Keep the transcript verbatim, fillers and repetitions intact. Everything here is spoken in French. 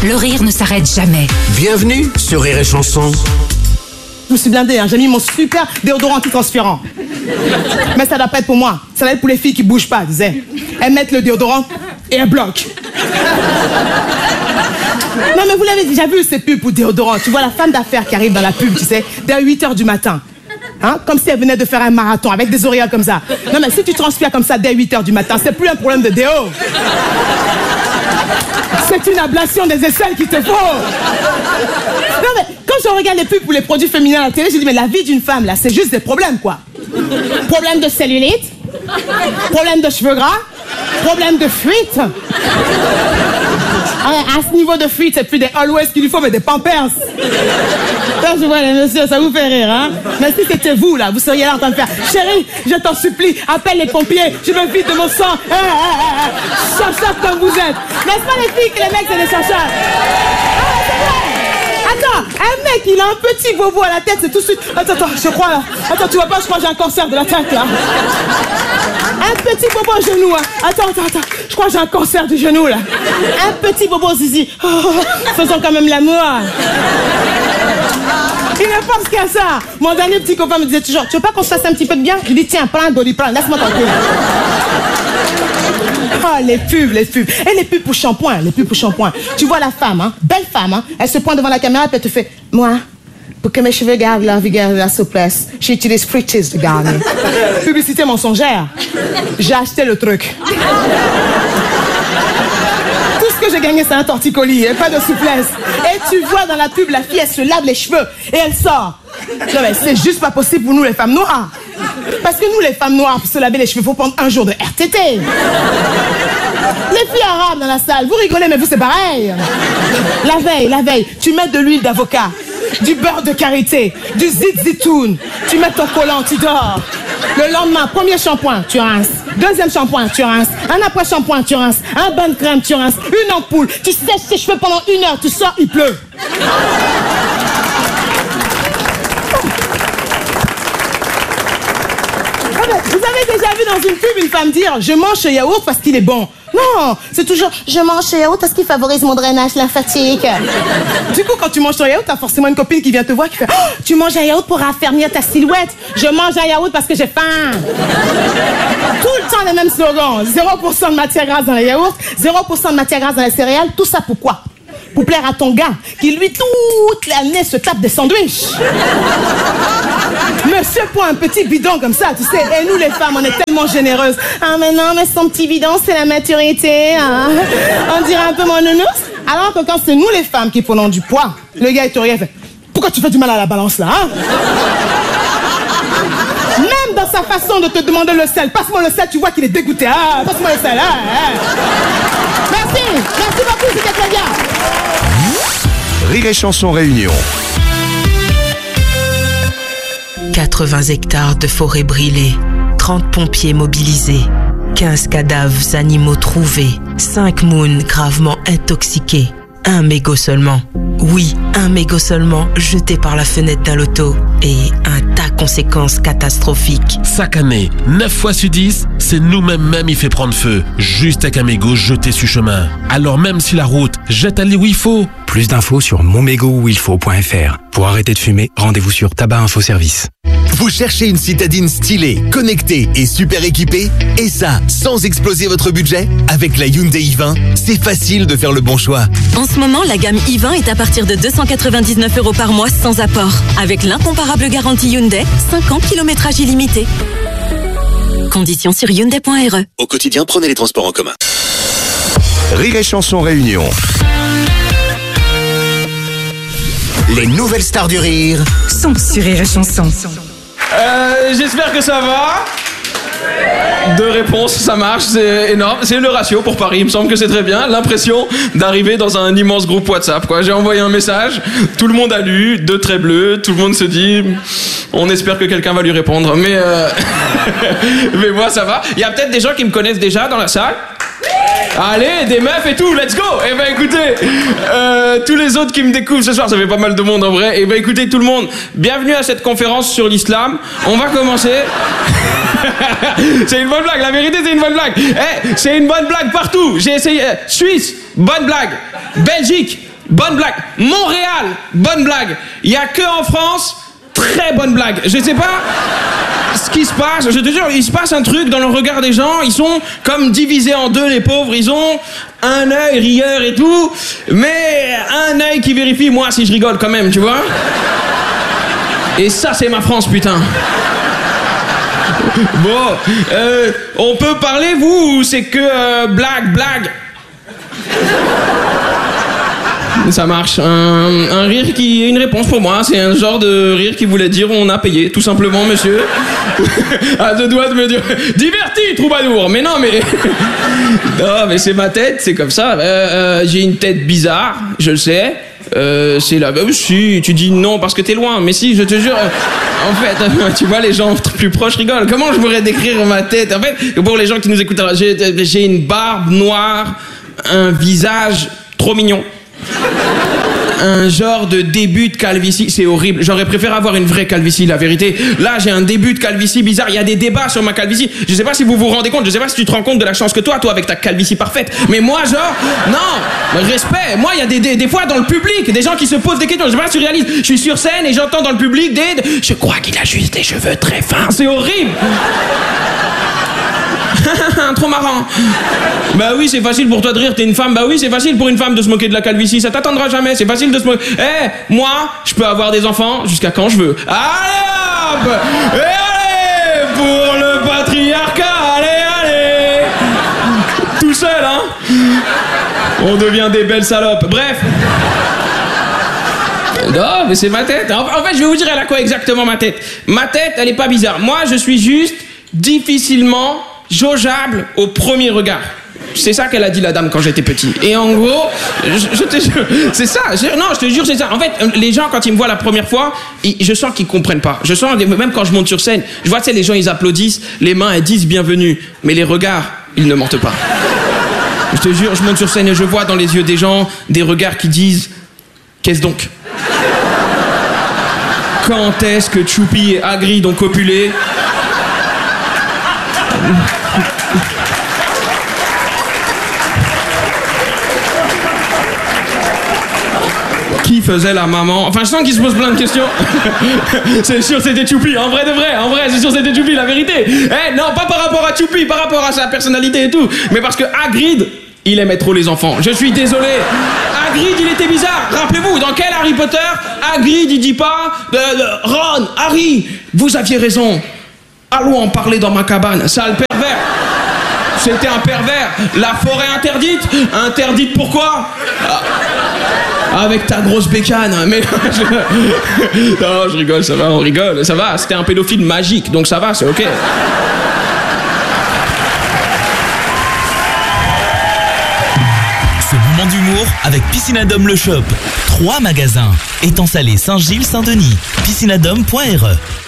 le rire ne s'arrête jamais. Bienvenue sur Rire et Chanson. Je me suis blindée, hein. J'ai mis mon super déodorant anti-transpirant. Mais ça doit pas être pour moi. Ça doit être pour les filles qui bougent pas, disais. Elles mettent le déodorant et elles bloquent. Non mais vous l'avez déjà vu ces pubs pour déodorant. Tu vois la femme d'affaires qui arrive dans la pub, tu sais, dès huit heures du matin. Hein? Comme si elle venait de faire un marathon avec des auréoles comme ça. Non mais si tu transpires comme ça dès huit heures du matin, c'est plus un problème de déo. C'est une ablation des aisselles qu'il te faut. Non mais quand je regarde les pubs pour les produits féminins à la télé, je dis mais la vie d'une femme là, c'est juste des problèmes quoi. Problème de cellulite, problème de cheveux gras, problème de fuite. À ce niveau de fuite, c'est plus des Always qu'il lui faut, mais des Pampers. Ça, je vois les messieurs, ça vous fait rire, hein? Mais si c'était vous, là, vous seriez là en train de faire chérie, je t'en supplie, appelle les pompiers, je me vide de mon sang. Eh, eh, eh, chercheurs comme vous êtes. N'est-ce pas les filles que les mecs, c'est des chercheurs? Ah, c'est vrai! Attends, un mec, il a un petit bobo à la tête, c'est tout de suite... Attends, attends, je crois, là. Attends, tu vois pas, je crois que j'ai un cancer de la tête, là. Un petit bobo au genou, hein. Attends, attends, attends. Je crois que j'ai un cancer du genou, là. Un petit bobo zizi. Oh, faisons quand même l'amour. Il ne pense qu'à ça. Mon dernier petit copain me disait toujours, tu veux pas qu'on se fasse un petit peu de bien? Je lui dis, tiens, prends un Doliprane, laisse-moi tranquille. Oh, les pubs, les pubs. Et les pubs pour shampoing, les pubs pour shampoing. Tu vois la femme, hein, belle femme, hein, elle se pointe devant la caméra et puis elle te fait, moi, pour que mes cheveux gardent leur vigueur et la souplesse, j'utilise Frities de Garnier. Publicité mensongère. J'ai acheté le truc. Tout ce que j'ai gagné, c'est un torticolis et pas de souplesse. Et tu vois dans la pub, la fille, elle se lave les cheveux et elle sort. Non mais c'est juste pas possible pour nous les femmes noires. Parce que nous les femmes noires, pour se laver les cheveux, faut prendre un jour de R T T. Les filles arabes dans la salle, vous rigolez mais vous c'est pareil. La veille, la veille, tu mets de l'huile d'avocat, du beurre de karité, du zit-zitoun, tu mets ton collant, tu dors. Le lendemain, premier shampoing, tu rinces. Deuxième shampoing, tu rinces. Un après-shampoing, tu rinces. Un bain de crème, tu rinces. Une ampoule, tu sèches tes cheveux pendant une heure, tu sors, il pleut. Vous avez déjà vu dans une pub une femme dire « Je mange ce yaourt parce qu'il est bon ». Non, c'est toujours « Je mange ce yaourt parce qu'il favorise mon drainage lymphatique ». Du coup, quand tu manges ton yaourt, t'as forcément une copine qui vient te voir qui fait oh, « Tu manges un yaourt pour raffermir ta silhouette ». Je mange un yaourt parce que j'ai faim. Tout le temps les mêmes slogans. zéro pour cent de matière grasse dans les yaourts, zéro pour cent de matière grasse dans les céréales. Tout ça pourquoi? Pour plaire à ton gars qui lui toute l'année se tape des sandwichs. Monsieur pour un petit bidon comme ça, tu sais. Et nous les femmes, on est tellement généreuses. Ah mais non, mais son petit bidon, c'est la maturité. Hein. On dirait un peu mon nounours. Alors que quand c'est nous les femmes qui prenons du poids, le gars il te regarde et fait pourquoi tu fais du mal à la balance là, hein? Même dans sa façon de te demander le sel, passe-moi le sel, tu vois qu'il est dégoûté. Ah, passe-moi le sel. Ah, ah. Merci, merci beaucoup, c'était très bien. Rire et Chanson Réunion. quatre-vingts hectares de forêt brûlée, trente pompiers mobilisés, quinze cadavres animaux trouvés, cinq moons gravement intoxiqués, un mégot seulement. Oui, un mégot seulement jeté par la fenêtre d'un loto et un tas de conséquences catastrophiques. Chaque année, neuf fois sur dix, c'est nous-mêmes même il fait prendre feu, juste avec un mégot jeté sur chemin. Alors même si la route jette allée où il faut. Plus d'infos sur mon mégot où il faut point f r. Pour arrêter de fumer, rendez-vous sur Tabac Info Service. Vous cherchez une citadine stylée, connectée et super équipée? Et ça, sans exploser votre budget? Avec la Hyundai i vingt, c'est facile de faire le bon choix. En ce moment, la gamme i vingt est à partir de deux cent quatre-vingt-dix-neuf euros par mois sans apport. Avec l'incomparable garantie Hyundai, cinq ans, kilométrage illimité. Conditions sur hyundai point r e. Au quotidien, prenez les transports en commun. Rire et Chanson Réunion. Les nouvelles stars du rire Sont sur Rire et Chanson. Euh, j'espère que ça va. Deux réponses, ça marche, c'est énorme. C'est le ratio pour Paris, il me semble que c'est très bien. L'impression d'arriver dans un immense groupe WhatsApp, quoi. J'ai envoyé un message, tout le monde a lu, deux traits bleus, tout le monde se dit, on espère que quelqu'un va lui répondre. Mais, euh... mais moi, ça va. Il y a peut-être des gens qui me connaissent déjà dans la salle. Allez, des meufs et tout, let's go. Eh ben écoutez, euh, tous les autres qui me découvrent ce soir, ça fait pas mal de monde en vrai. Eh ben écoutez tout le monde, bienvenue à cette conférence sur l'islam. On va commencer. C'est une bonne blague, la vérité c'est une bonne blague. Eh, c'est une bonne blague partout. J'ai essayé. Suisse, bonne blague. Belgique, bonne blague. Montréal, bonne blague. Il y a que en France, très bonne blague. Je sais pas ce qui se passe, je te jure, il se passe un truc dans le regard des gens, ils sont comme divisés en deux, les pauvres, ils ont un œil rieur et tout, mais un œil qui vérifie, moi, si je rigole quand même, tu vois. Et ça, c'est ma France, putain. Bon, euh, on peut parler, vous, ou c'est que euh, blague, blague? Ça marche. Un, un rire qui est une réponse pour moi. C'est un genre de rire qui voulait dire on a payé, tout simplement, monsieur. À deux doigts de me dire diverti, troubadour. Mais non, mais non, mais c'est ma tête, c'est comme ça. Euh, euh, j'ai une tête bizarre, je le sais. Euh, c'est là. Bah, si, tu dis non parce que t'es loin. Mais si, je te jure. En fait, tu vois, les gens plus proches rigolent. Comment je pourrais décrire ma tête? En fait, pour les gens qui nous écoutent, j'ai, j'ai une barbe noire, un visage trop mignon. Un genre de début de calvitie, c'est horrible. J'aurais préféré avoir une vraie calvitie, la vérité. Là, j'ai un début de calvitie bizarre. Il y a des débats sur ma calvitie. Je sais pas si vous vous rendez compte, je sais pas si tu te rends compte de la chance que toi, toi, avec ta calvitie parfaite. Mais moi, genre, non, respect. Moi, il y a des, des, des fois dans le public, des gens qui se posent des questions. Je sais pas si tu réalises. Je suis sur scène et j'entends dans le public des... Je crois qu'il a juste des cheveux très fins. C'est horrible. Trop marrant. Bah oui, c'est facile pour toi de rire, t'es une femme. Bah oui, c'est facile pour une femme de se moquer de la calvitie. Ça t'attendra jamais, c'est facile de se moquer. Eh, hey, moi, je peux avoir des enfants jusqu'à quand je veux. Allez hop. Et allez pour le patriarcat. Allez, allez. Tout seul, hein. On devient des belles salopes. Bref. Non, mais c'est ma tête. En fait, je vais vous dire elle a quoi exactement ma tête. Ma tête, elle est pas bizarre. Moi, je suis juste difficilement jaugeable au premier regard. C'est ça qu'elle a dit, la dame, quand j'étais petit. Et en gros, je, je te jure, c'est ça. Je, non, je te jure, c'est ça. En fait, les gens, quand ils me voient la première fois, ils, je sens qu'ils comprennent pas. Je sens, même quand je monte sur scène, je vois, tu sais, les gens, ils applaudissent, les mains, elles disent bienvenue. Mais les regards, ils ne mentent pas. Je te jure, je monte sur scène et je vois dans les yeux des gens des regards qui disent qu'est-ce donc? Quand est-ce que Choupi et Hagrid ont copulé? Qui faisait la maman? Enfin, je sens qu'il se pose plein de questions. C'est sûr, c'était Choupi. En vrai de vrai, en vrai, c'est sûr, c'était Choupi, la vérité. Eh, non, pas par rapport à Choupi, par rapport à sa personnalité et tout. Mais parce que Hagrid, il aimait trop les enfants. Je suis désolé. Hagrid, il était bizarre. Rappelez-vous, dans quel Harry Potter, Hagrid, il dit pas euh, Ron, Harry, vous aviez raison. Allons en parler dans ma cabane. Ça, le pervers. C'était un pervers. La forêt interdite. Interdite pourquoi? Avec ta grosse bécane. Mais je... non, je rigole, ça va, on rigole, ça va. C'était un pédophile magique, donc ça va, c'est ok. Ce moment d'humour avec Piscinadome Le Shop. Trois magasins. Étang Salé, Saint-Gilles, Saint-Denis. piscinadome point r e